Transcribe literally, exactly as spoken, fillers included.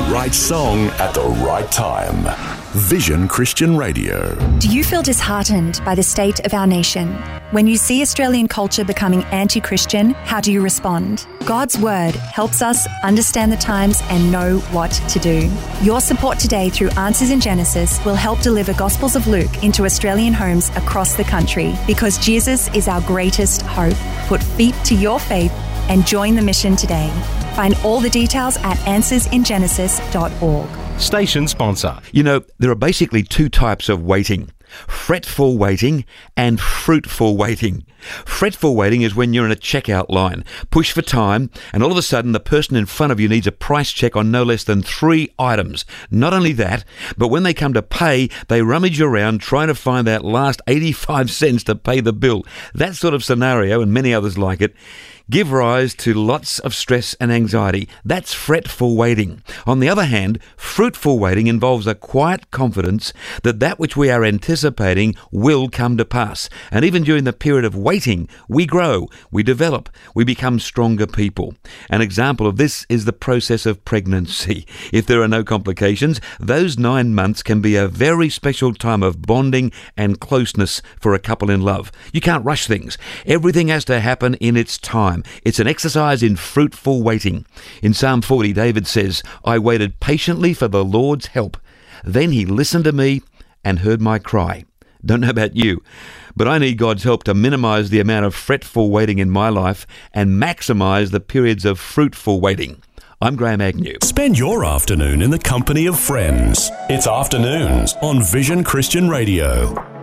right song at the right time. Vision Christian Radio. Do you feel disheartened by the state of our nation? When you see Australian culture becoming anti-Christian, how do you respond? God's Word helps us understand the times and know what to do. Your support today through Answers in Genesis will help deliver Gospels of Luke into Australian homes across the country, because Jesus is our greatest hope. Put feet to your faith and join the mission today. Find all the details at answers in genesis dot org. Station sponsor. You know, there are basically two types of waiting: fretful waiting and fruitful waiting. Fretful waiting is when you're in a checkout line, push for time, and all of a sudden the person in front of you needs a price check on no less than three items. Not only that, but when they come to pay, they rummage around trying to find that last eighty-five cents to pay the bill. That sort of scenario, and many others like it, give rise to lots of stress and anxiety. That's fretful waiting. On the other hand, fruitful waiting involves a quiet confidence that that which we are anticipating will come to pass. And even during the period of waiting, we grow, we develop, we become stronger people. An example of this is the process of pregnancy. If there are no complications, those nine months can be a very special time of bonding and closeness for a couple in love. You can't rush things. Everything has to happen in its time. It's an exercise in fruitful waiting. In Psalm forty, David says, "I waited patiently for the Lord's help. Then he listened to me and heard my cry." Don't know about you, but I need God's help to minimize the amount of fretful waiting in my life and maximize the periods of fruitful waiting. I'm Graham Agnew. Spend your afternoon in the company of friends. It's Afternoons on Vision Christian Radio.